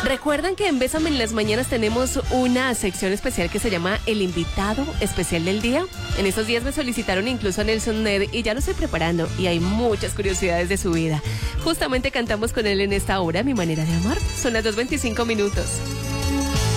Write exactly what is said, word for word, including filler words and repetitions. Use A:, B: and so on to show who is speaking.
A: Recuerdan que en Bésame en las Mañanas tenemos una sección especial que se llama El Invitado Especial del Día. En estos días me solicitaron incluso a Nelson Ned y ya lo estoy preparando y hay muchas curiosidades de su vida. Justamente cantamos con él en esta hora, Mi Manera de Amar. Son las dos veinticinco minutos.